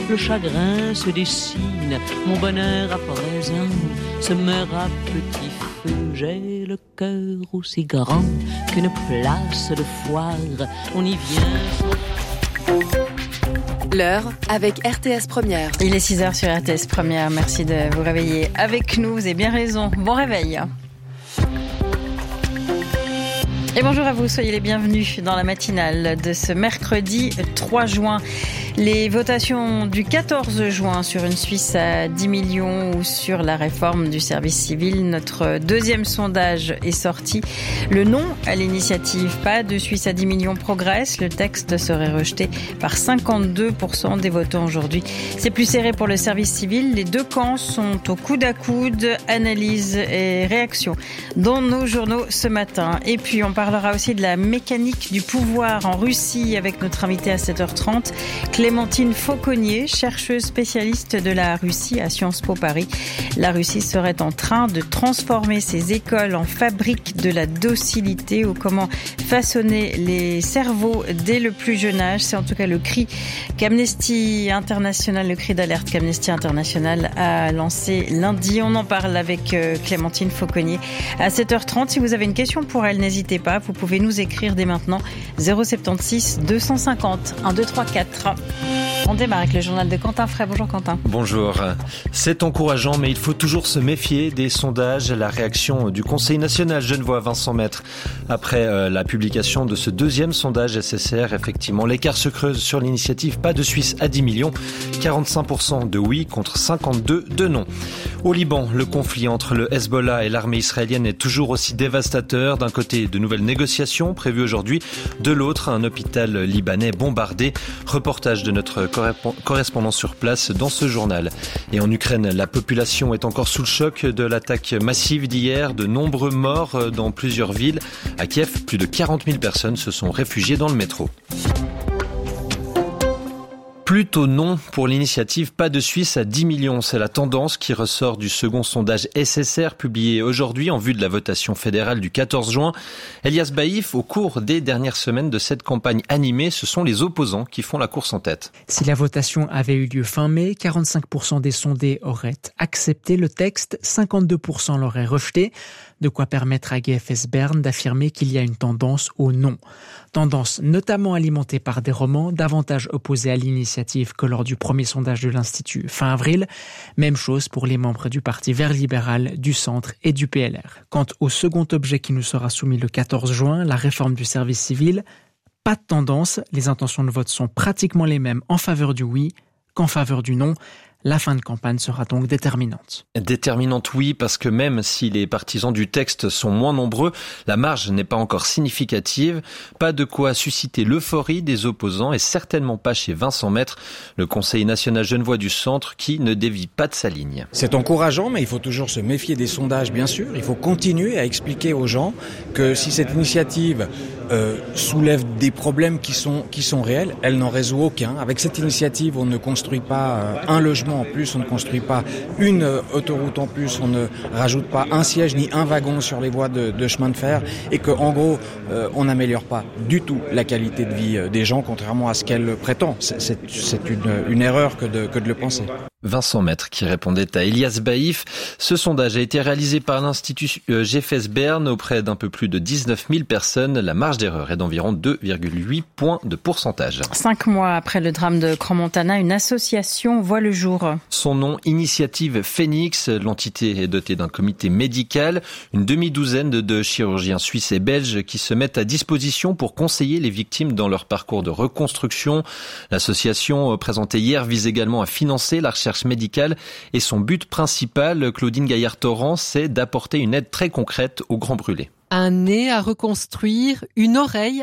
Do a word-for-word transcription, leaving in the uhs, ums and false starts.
le chagrin se dessine, mon bonheur à présent se meurt à petit feu. J'ai le cœur aussi grand qu'une place de foire, on y vient. L'heure avec R T S Première. Il est six heures sur R T S Première. Merci de vous réveiller avec nous. Vous avez bien raison. Bon réveil. Et bonjour à vous, soyez les bienvenus dans la matinale de ce mercredi trois juin. Les votations du quatorze juin sur une Suisse à dix millions ou sur la réforme du service civil. Notre deuxième sondage est sorti. Le non à l'initiative Pas de Suisse à dix millions progresse. Le texte serait rejeté par cinquante-deux pour cent des votants aujourd'hui. C'est plus serré pour le service civil. Les deux camps sont au coude à coude. Analyse et réaction dans nos journaux ce matin. Et puis on parlera aussi de la mécanique du pouvoir en Russie avec notre invité à sept heures trente. Clémentine Fauconnier, chercheuse spécialiste de la Russie à Sciences Po Paris. La Russie serait en train de transformer ses écoles en fabrique de la docilité ou comment façonner les cerveaux dès le plus jeune âge. C'est en tout cas le cri qu'Amnesty International, le cri d'alerte qu'Amnesty International a lancé lundi. On en parle avec Clémentine Fauconnier à sept heures trente. Si vous avez une question pour elle, n'hésitez pas. Vous pouvez nous écrire dès maintenant zéro sept six deux cent cinquante un deux trois quatre. On démarre avec le journal de Quentin Frey. Bonjour Quentin. Bonjour. C'est encourageant, mais il faut toujours se méfier des sondages. La réaction du Conseil national genevois Vincent Maître après euh, la publication de ce deuxième sondage S S R. Effectivement, l'écart se creuse sur l'initiative Pas de Suisse à dix millions. quarante-cinq pour cent de oui contre cinquante-deux de non. Au Liban, le conflit entre le Hezbollah et l'armée israélienne est toujours aussi dévastateur. D'un côté, de nouvelles négociations prévues aujourd'hui. De l'autre, un hôpital libanais bombardé. Reportage de notre correspondant sur place dans ce journal. Et en Ukraine, la population est encore sous le choc de l'attaque massive d'hier. De nombreux morts dans plusieurs villes. À Kiev, plus de quarante mille personnes se sont réfugiées dans le métro. Plutôt non pour l'initiative Pas de Suisse à dix millions. C'est la tendance qui ressort du second sondage S S R publié aujourd'hui en vue de la votation fédérale du quatorze juin. Elias Baïf, au cours des dernières semaines de cette campagne animée, ce sont les opposants qui font la course en tête. Si la votation avait eu lieu fin mai, quarante-cinq pour cent des sondés auraient accepté le texte, cinquante-deux pour cent l'auraient rejeté. De quoi permettre à G F S Bern d'affirmer qu'il y a une tendance au non. Tendance notamment alimentée par des romans davantage opposés à l'initiative que lors du premier sondage de l'Institut fin avril. Même chose pour les membres du Parti vert libéral, du Centre et du P L R. Quant au second objet qui nous sera soumis le quatorze juin, la réforme du service civil, pas de tendance, les intentions de vote sont pratiquement les mêmes en faveur du oui qu'en faveur du non. La fin de campagne sera donc déterminante. Déterminante, oui, parce que même si les partisans du texte sont moins nombreux, la marge n'est pas encore significative. Pas de quoi susciter l'euphorie des opposants et certainement pas chez Vincent Maître, le Conseil national genevois du Centre, qui ne dévie pas de sa ligne. C'est encourageant, mais il faut toujours se méfier des sondages, bien sûr. Il faut continuer à expliquer aux gens que si cette initiative euh, soulève des problèmes qui sont, qui sont réels, elle n'en résout aucun. Avec cette initiative, on ne construit pas euh, un logement en plus, on ne construit pas une autoroute en plus, on ne rajoute pas un siège ni un wagon sur les voies de, de chemin de fer et que, en gros, euh, on n'améliore pas du tout la qualité de vie des gens, contrairement à ce qu'elle prétend. C'est, c'est, c'est une, une erreur que de, que de le penser. Vincent Maître qui répondait à Elias Baïf. Ce sondage a été réalisé par l'Institut G F S Bern auprès d'un peu plus de dix-neuf mille personnes. La marge d'erreur est d'environ deux virgule huit points de pourcentage. Cinq mois après le drame de Crans-Montana, une association voit le jour. Son nom, Initiative Phoenix. L'entité est dotée d'un comité médical, une demi-douzaine de chirurgiens suisses et belges qui se mettent à disposition pour conseiller les victimes dans leur parcours de reconstruction. L'association présentée hier vise également à financer la recherche médicale et son but principal, Claudine Gaillard-Torrent, c'est d'apporter une aide très concrète aux grands brûlés. Un nez à reconstruire, une oreille